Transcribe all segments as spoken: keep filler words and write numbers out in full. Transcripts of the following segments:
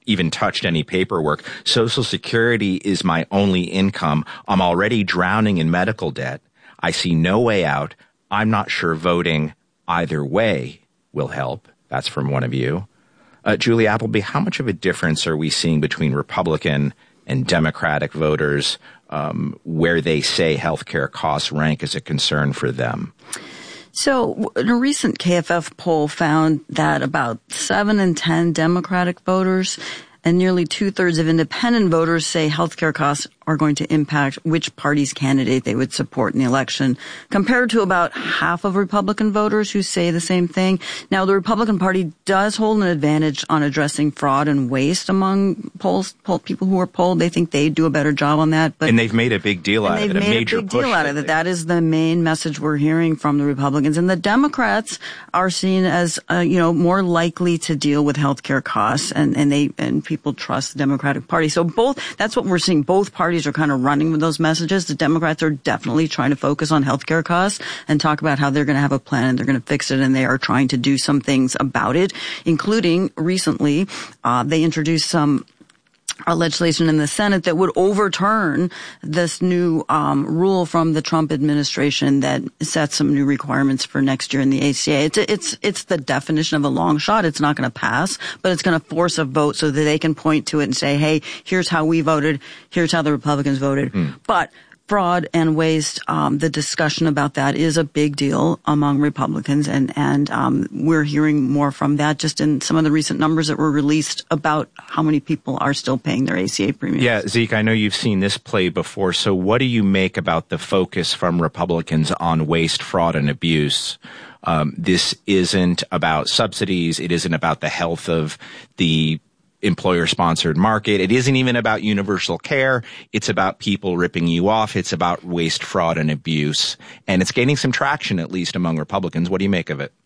even touched any paperwork. Social Security is my only income. I'm already drowning in medical debt. I see no way out. I'm not sure voting either way will help. That's from one of you. Uh, Julie Appleby, how much of a difference are we seeing between Republican and Democratic voters um, where they say healthcare costs rank as a concern for them? So a recent K F F poll found that about seven in ten Democratic voters and nearly two-thirds of independent voters say healthcare costs are going to impact which party's candidate they would support in the election, compared to about half of Republican voters who say the same thing. Now, the Republican Party does hold an advantage on addressing fraud and waste among polls, poll, people who are polled. They think they do a better job on that. But and they've made a big deal out of it, a major push. They've made a big deal out of it. That is the main message we're hearing from the Republicans. And the Democrats are seen as, uh, you know, more likely to deal with healthcare costs, and, and they and people trust the Democratic Party. So both, that's what we're seeing. Both parties are kind of running with those messages. The Democrats are definitely trying to focus on healthcare costs and talk about how they're going to have a plan and they're going to fix it, and they are trying to do some things about it, including recently uh, they introduced some uh, legislation in the Senate that would overturn this new um, rule from the Trump administration that sets some new requirements for next year in the A C A. It's it's it's the definition of a long shot. It's not going to pass, but it's going to force a vote so that they can point to it and say, hey, here's how we voted, here's how the Republicans voted. Mm. But fraud and waste, um, the discussion about that is a big deal among Republicans, and, and um, we're hearing more from that just in some of the recent numbers that were released about how many people are still paying their A C A premiums. Yeah, Zeke, I know you've seen this play before, so what do you make about the focus from Republicans on waste, fraud, and abuse? Um, this isn't about subsidies. It isn't about the health of the employer-sponsored market. It isn't even about universal care. It's about people ripping you off. It's about waste, fraud, and abuse. And it's gaining some traction, at least among Republicans. What do you make of it?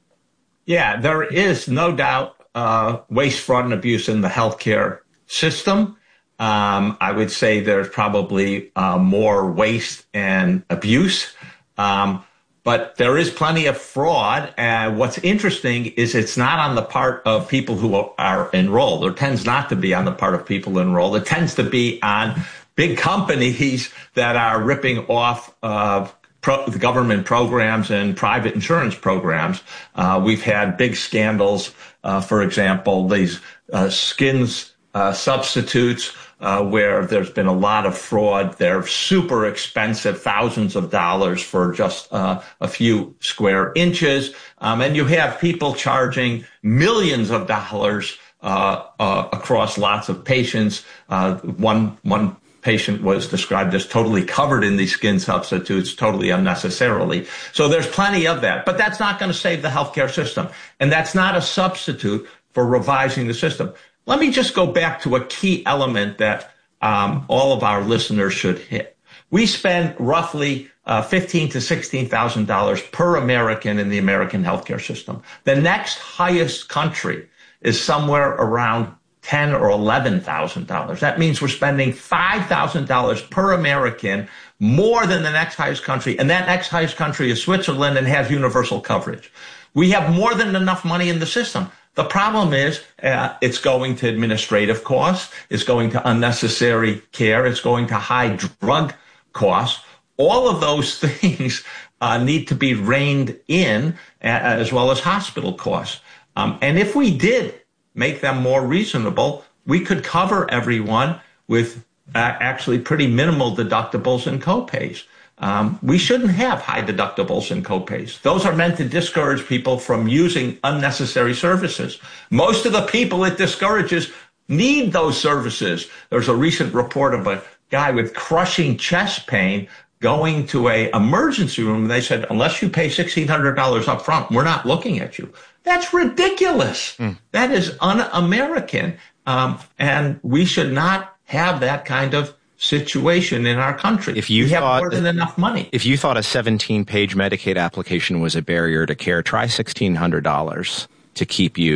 Yeah, there is no doubt uh, waste, fraud, and abuse in the healthcare system. Um, I would say there's probably uh, more waste and abuse. Um, But there is plenty of fraud. And what's interesting is it's not on the part of people who are enrolled. It tends not to be on the part of people enrolled. It tends to be on big companies that are ripping off uh, pro- the government programs and private insurance programs. Uh, we've had big scandals. Uh, for example, these uh, skins uh, substitutes. Uh, where there's been a lot of fraud. They're super expensive, thousands of dollars for just uh, a few square inches. Um, and you have people charging millions of dollars uh, uh, across lots of patients. Uh, one, one patient was described as totally covered in these skin substitutes, totally unnecessarily. So there's plenty of that. But that's not going to save the healthcare system. And that's not a substitute for revising the system. Let me just go back to a key element that um, all of our listeners should hit. We spend roughly uh, fifteen to sixteen thousand dollars per American in the American healthcare system. The next highest country is somewhere around ten or eleven thousand dollars. That means we're spending five thousand dollars per American more than the next highest country, and that next highest country is Switzerland and has universal coverage. We have more than enough money in the system. The problem is uh, it's going to administrative costs. It's going to unnecessary care. It's going to high drug costs. All of those things uh, need to be reined in, uh, as well as hospital costs. Um, and if we did make them more reasonable, we could cover everyone with uh, actually pretty minimal deductibles and copays. Um, we shouldn't have high deductibles and copays. Those are meant to discourage people from using unnecessary services. Most of the people it discourages need those services. There's a recent report of a guy with crushing chest pain going to a emergency room, and they said, unless you pay sixteen hundred dollars up front, we're not looking at you. That's ridiculous. Mm. That is un-American. Um, and we should not have that kind of situation in our country. If you we have thought, more than enough money. If you thought a seventeen-page Medicaid application was a barrier to care, try sixteen hundred dollars to keep you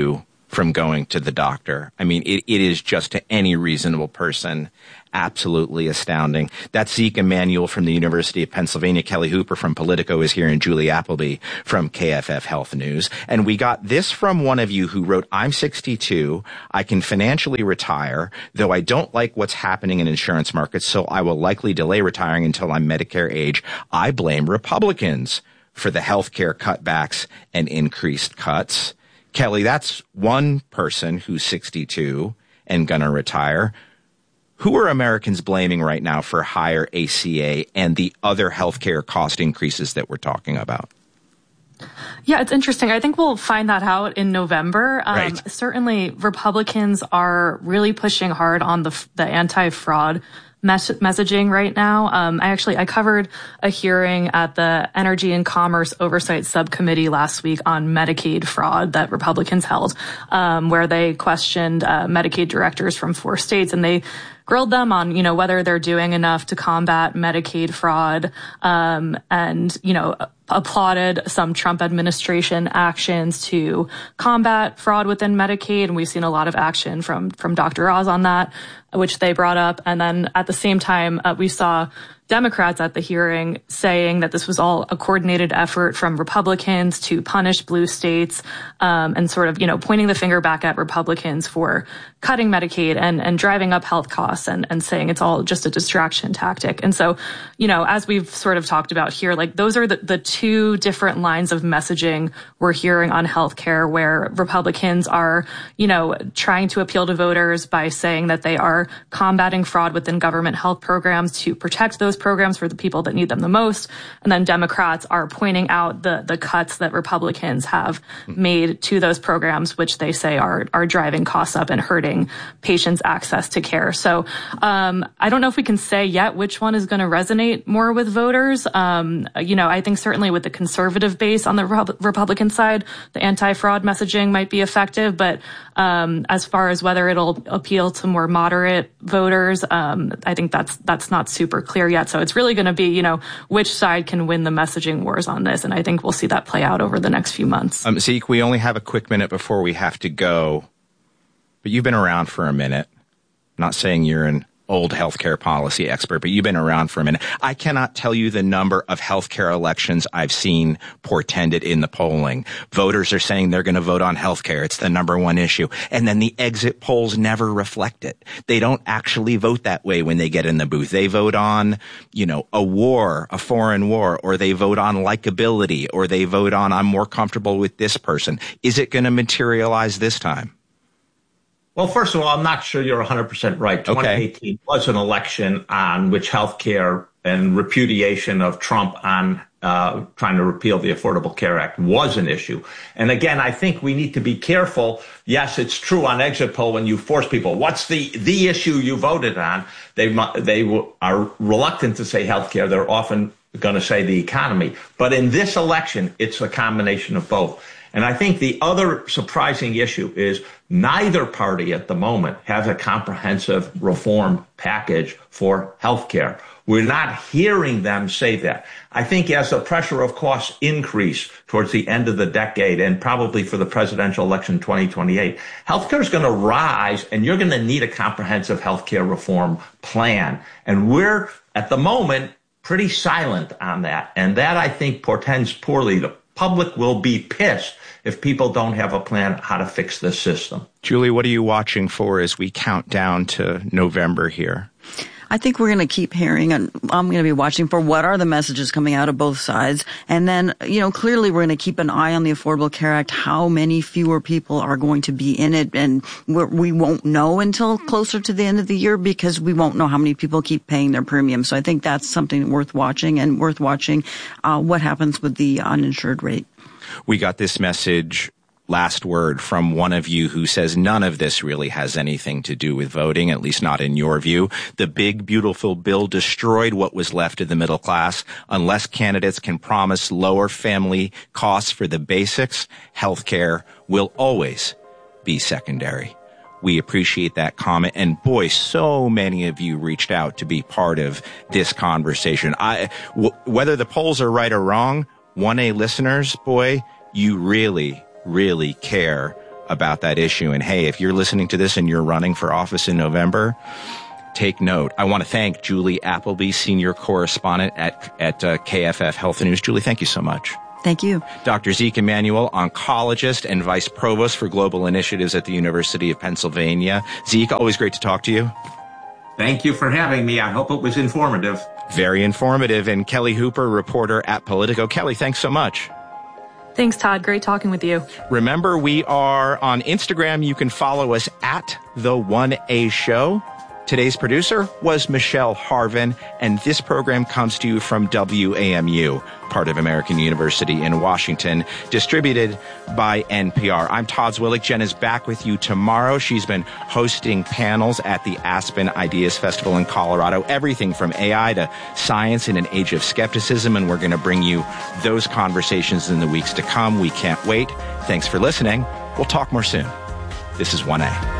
from going to the doctor. I mean, it, it is just to any reasonable person absolutely astounding. That's Zeke Emanuel from the University of Pennsylvania. Kelly Hooper from Politico is here, and Julie Appleby from K F F Health News. And we got this from one of you who wrote, I'm sixty-two. I can financially retire, though I don't like what's happening in insurance markets, so I will likely delay retiring until I'm Medicare age. I blame Republicans for the healthcare cutbacks and increased cuts. Kelly, that's one person who's sixty-two and gonna retire. Who are Americans blaming right now for higher A C A and the other healthcare cost increases that we're talking about? Yeah, it's interesting. I think we'll find that out in November. Um, right. Certainly, Republicans are really pushing hard on the the anti-fraud mes- messaging right now. Um, I actually I covered a hearing at the Energy and Commerce Oversight Subcommittee last week on Medicaid fraud that Republicans held, um, where they questioned uh, Medicaid directors from four states, and they grilled them on, you know, whether they're doing enough to combat Medicaid fraud, um, and, you know, applauded some Trump administration actions to combat fraud within Medicaid. And we've seen a lot of action from, from Doctor Oz on that, which they brought up. And then at the same time, uh, we saw Democrats at the hearing saying that this was all a coordinated effort from Republicans to punish blue states, um, and sort of, you know, pointing the finger back at Republicans for cutting Medicaid and, and driving up health costs and, and saying it's all just a distraction tactic. And so, you know, as we've sort of talked about here, like those are the, the two different lines of messaging we're hearing on healthcare, where Republicans are, you know, trying to appeal to voters by saying that they are combating fraud within government health programs to protect those programs for the people that need them the most. And then Democrats are pointing out the, the cuts that Republicans have made to those programs, which they say are, are driving costs up and hurting patients' access to care. So, um, I don't know if we can say yet which one is going to resonate more with voters. Um, you know, I think certainly with the conservative base on the Re- Republican side, the anti-fraud messaging might be effective. But, um, as far as whether it'll appeal to more moderate voters, um, I think that's, that's not super clear yet. So it's really going to be, you know, which side can win the messaging wars on this. And I think we'll see that play out over the next few months. Um, Zeke, we only have a quick minute before we have to go, but you've been around for a minute. I'm not saying you're an old healthcare policy expert, but you've been around for a minute. I cannot tell you the number of healthcare elections I've seen portended in the polling. Voters are saying they're going to vote on healthcare. It's the number one issue. And then the exit polls never reflect it. They don't actually vote that way when they get in the booth. They vote on, you know, a war, a foreign war, or they vote on likability, or they vote on, I'm more comfortable with this person. Is it going to materialize this time? Well, first of all, I'm not sure you're one hundred percent right. twenty eighteen okay. was an election on which healthcare and repudiation of Trump on uh, trying to repeal the Affordable Care Act was an issue. And again, I think we need to be careful. Yes, it's true on exit poll when you force people, what's the, the issue you voted on? They, they are reluctant to say healthcare. They're often going to say the economy. But in this election, it's a combination of both. And I think the other surprising issue is neither party at the moment has a comprehensive reform package for healthcare. We're not hearing them say that. I think as the pressure of costs increase towards the end of the decade and probably for the presidential election twenty twenty-eight, healthcare is going to rise and you're going to need a comprehensive healthcare reform plan. And we're at the moment pretty silent on that. And that I think portends poorly. The public will be pissed if people don't have a plan how to fix this system. Julie, what are you watching for as we count down to November here? I think we're going to keep hearing, and I'm going to be watching for what are the messages coming out of both sides. And then, you know, clearly we're going to keep an eye on the Affordable Care Act, how many fewer people are going to be in it. And we're, we won't know until closer to the end of the year because we won't know how many people keep paying their premium. So I think that's something worth watching, and worth watching uh, what happens with the uninsured rate. We got this message, last word, from one of you who says none of this really has anything to do with voting, at least not in your view. The big, beautiful bill destroyed what was left of the middle class. Unless candidates can promise lower family costs for the basics, healthcare will always be secondary. We appreciate that comment. And boy, so many of you reached out to be part of this conversation. I, w- whether the polls are right or wrong, one A listeners, boy, you really, really care about that issue. And hey, if you're listening to this and you're running for office in November, take note. I want to thank Julie Appleby, senior correspondent at, at uh, K F F Health News. Julie, thank you so much. Thank you. Doctor Zeke Emanuel, oncologist and vice provost for global initiatives at the University of Pennsylvania. Zeke, always great to talk to you. Thank you for having me. I hope it was informative. Very informative. And Kelly Hooper, reporter at Politico. Kelly, thanks so much. Thanks, Todd. Great talking with you. Remember, we are on Instagram. You can follow us at The one A Show. Today's producer was Michelle Harvin, and this program comes to you from W A M U, part of American University in Washington, distributed by N P R. I'm Todd Zwillich. Jen is back with you tomorrow. She's been hosting panels at the Aspen Ideas Festival in Colorado, everything from A I to science in an age of skepticism, and we're going to bring you those conversations in the weeks to come. We can't wait. Thanks for listening. We'll talk more soon. This is one A.